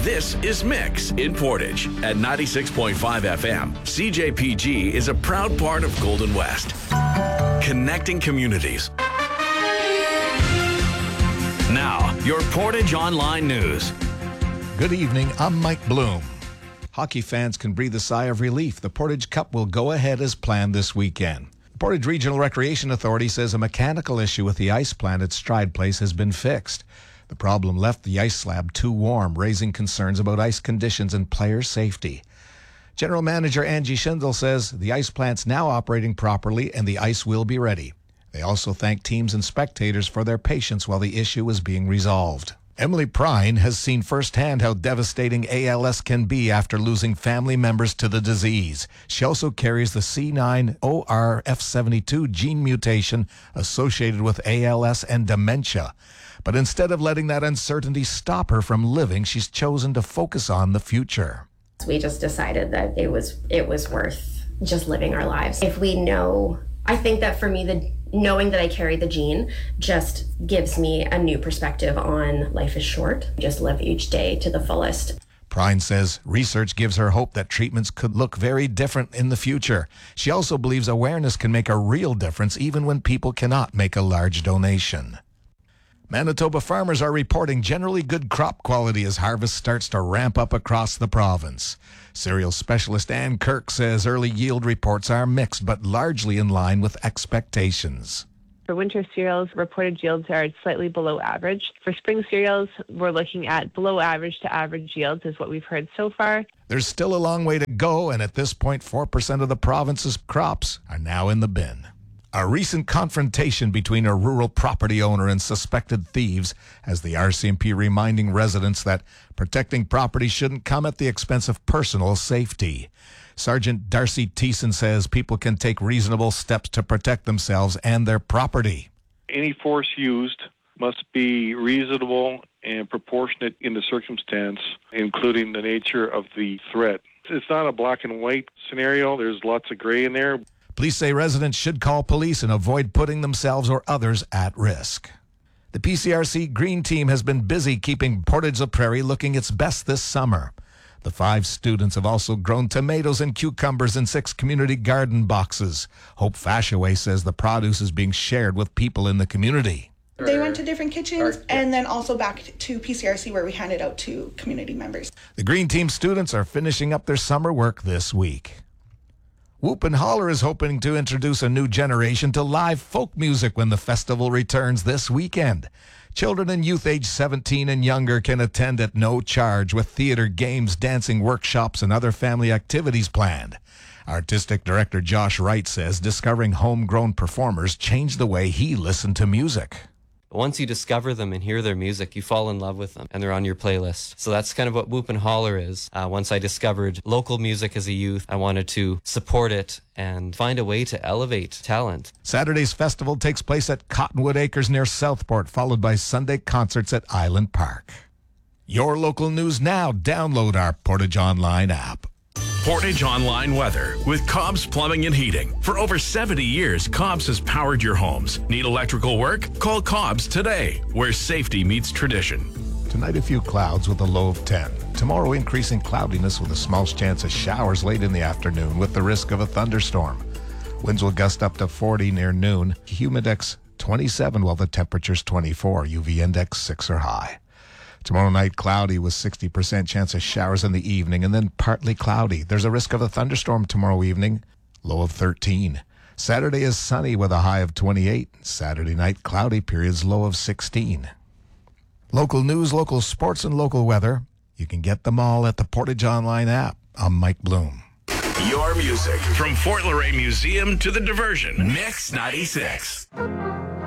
This is Mix in Portage at 96.5 FM. CJPG is a proud part of Golden West, connecting communities. Now, your Portage Online News. Good evening, I'm Mike Bloom. Hockey fans can breathe a sigh of relief. The Portage Cup will go ahead as planned this weekend. The Portage Regional Recreation Authority says a mechanical issue with the ice plant at Stride Place has been fixed. The problem left the ice slab too warm, raising concerns about ice conditions and player safety. General Manager Angie Schindel says the ice plant's now operating properly and the ice will be ready. They also thank teams and spectators for their patience while the issue is being resolved. Emily Prine has seen firsthand how devastating ALS can be after losing family members to the disease. She also carries the C9orf72 gene mutation associated with ALS and dementia. But instead of letting that uncertainty stop her from living, she's chosen to focus on the future. We just decided that it was worth just living our lives. If we know, I think that for me, knowing that I carry the gene just gives me a new perspective on life is short. Just live each day to the fullest. Prine says research gives her hope that treatments could look very different in the future. She also believes awareness can make a real difference even when people cannot make a large donation. Manitoba farmers are reporting generally good crop quality as harvest starts to ramp up across the province. Cereal specialist Ann Kirk says early yield reports are mixed but largely in line with expectations. For winter cereals, reported yields are slightly below average. For spring cereals, we're looking at below average to average yields is what we've heard so far. There's still a long way to go, and at this point, 4% of the province's crops are now in the bin. A recent confrontation between a rural property owner and suspected thieves has the RCMP reminding residents that protecting property shouldn't come at the expense of personal safety. Sergeant Darcy Thiessen says people can take reasonable steps to protect themselves and their property. Any force used must be reasonable and proportionate in the circumstance, including the nature of the threat. It's not a black and white scenario. There's lots of gray in there. Police say residents should call police and avoid putting themselves or others at risk. The PCRC Green Team has been busy keeping Portage la Prairie looking its best this summer. The 5 students have also grown tomatoes and cucumbers in 6 community garden boxes. Hope Fashaway says the produce is being shared with people in the community. They went to different kitchens and then also back to PCRC where we handed out to community members. The Green Team students are finishing up their summer work this week. Whoop and Holler is hoping to introduce a new generation to live folk music when the festival returns this weekend. Children and youth aged 17 and younger can attend at no charge with theater, games, dancing workshops, and other family activities planned. Artistic director Josh Wright says discovering homegrown performers changed the way he listened to music. Once you discover them and hear their music, you fall in love with them, and they're on your playlist. So that's kind of what Whoop and Holler is. Once I discovered local music as a youth, I wanted to support it and find a way to elevate talent. Saturday's festival takes place at Cottonwood Acres near Southport, followed by Sunday concerts at Island Park. Your local news now. Download our Portage Online app. Portage Online weather with Cobb's Plumbing and Heating. For over 70 years, Cobb's has powered your homes. Need electrical work? Call Cobb's today, where safety meets tradition. Tonight, a few clouds with a low of 10. Tomorrow, increasing cloudiness with a small chance of showers late in the afternoon with the risk of a thunderstorm. Winds will gust up to 40 near noon. Humidex 27 while the temperature's 24. UV index 6 or high. Tomorrow night, cloudy with 60% chance of showers in the evening and then partly cloudy. There's a risk of a thunderstorm tomorrow evening, low of 13. Saturday is sunny with a high of 28. Saturday night, cloudy periods, low of 16. Local news, local sports, and local weather. You can get them all at the Portage Online app. I'm Mike Bloom. Your music from Fort Laurier Museum to the diversion. Mix 96.